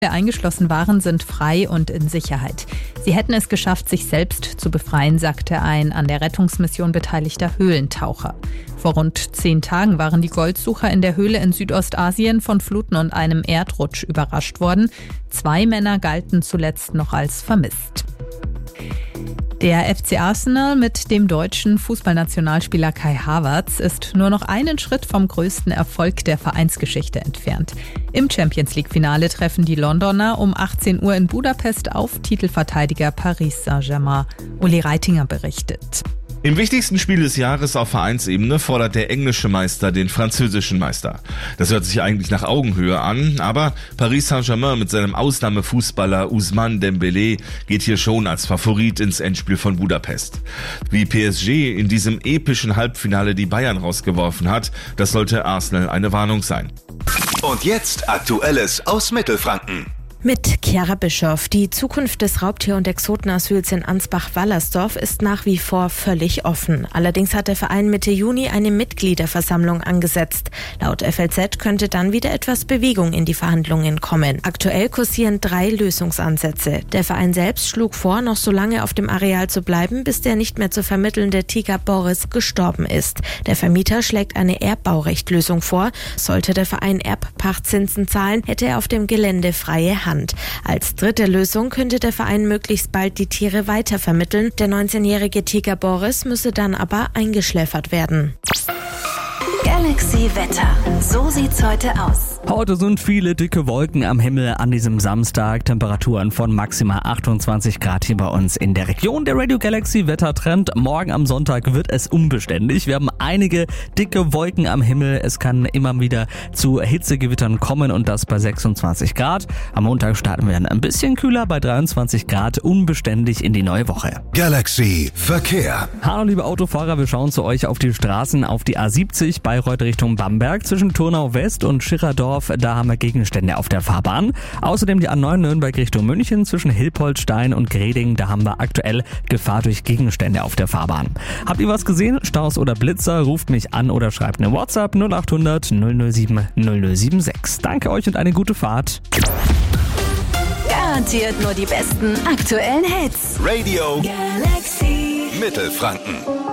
eingeschlossen waren, sind frei und in Sicherheit. Sie hätten es geschafft, sich selbst zu befreien, sagte ein an der Rettungsmission beteiligter Höhlentaucher. Vor rund 10 Tagen waren die Goldsucher in der Höhle in Südostasien von Fluten und einem Erdrutsch überrascht worden. 2 Männer galten zuletzt noch als vermisst. Der FC Arsenal mit dem deutschen Fußballnationalspieler Kai Havertz ist nur noch einen Schritt vom größten Erfolg der Vereinsgeschichte entfernt. Im Champions-League-Finale treffen die Londoner um 18 Uhr in Budapest auf Titelverteidiger Paris Saint-Germain. Uli Reitinger berichtet. Im wichtigsten Spiel des Jahres auf Vereinsebene fordert der englische Meister den französischen Meister. Das hört sich eigentlich nach Augenhöhe an, aber Paris Saint-Germain mit seinem Ausnahmefußballer Ousmane Dembélé geht hier schon als Favorit ins Endspiel von Budapest. Wie PSG in diesem epischen Halbfinale die Bayern rausgeworfen hat, das sollte Arsenal eine Warnung sein. Und jetzt Aktuelles aus Mittelfranken. Mit Chiara Bischoff. Die Zukunft des Raubtier- und Exotenasyls in Ansbach-Wallersdorf ist nach wie vor völlig offen. Allerdings hat der Verein Mitte Juni eine Mitgliederversammlung angesetzt. Laut FLZ könnte dann wieder etwas Bewegung in die Verhandlungen kommen. Aktuell kursieren 3 Lösungsansätze. Der Verein selbst schlug vor, noch so lange auf dem Areal zu bleiben, bis der nicht mehr zu vermittelnde Tiger Boris gestorben ist. Der Vermieter schlägt eine Erbbaurecht-Lösung vor. Sollte der Verein Erbpachtzinsen zahlen, hätte er auf dem Gelände freie Hand. Als dritte Lösung könnte der Verein möglichst bald die Tiere weitervermitteln. Der 19-jährige Tiger Boris müsse dann aber eingeschläfert werden. Galaxy Wetter. So sieht's heute aus. Heute sind viele dicke Wolken am Himmel an diesem Samstag. Temperaturen von maximal 28 Grad hier bei uns in der Region. Der Radio Galaxy Wettertrend. Morgen am Sonntag wird es unbeständig. Wir haben einige dicke Wolken am Himmel. Es kann immer wieder zu Hitzegewittern kommen und das bei 26 Grad. Am Montag starten wir dann ein bisschen kühler bei 23 Grad. Unbeständig in die neue Woche. Galaxy Verkehr. Hallo liebe Autofahrer, wir schauen zu euch auf die Straßen, auf die A70 Bayreuth Richtung Bamberg zwischen Turnau West und Schirerdorf. Da haben wir Gegenstände auf der Fahrbahn. Außerdem die A9 Nürnberg Richtung München zwischen Hilpoltstein und Greding. Da haben wir aktuell Gefahr durch Gegenstände auf der Fahrbahn. Habt ihr was gesehen? Staus oder Blitzer? Ruft mich an oder schreibt eine WhatsApp 0800 007 0076. Danke euch und eine gute Fahrt. Garantiert nur die besten aktuellen Hits. Radio Galaxy Mittelfranken.